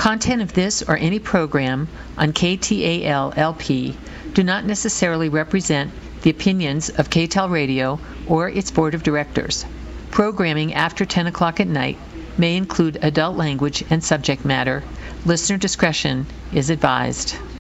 Content of this or any program on KTAL-LP do not necessarily represent the opinions of KTAL Radio or its board of directors. Programming after 10 o'clock at night may include adult language and subject matter. Listener discretion is advised.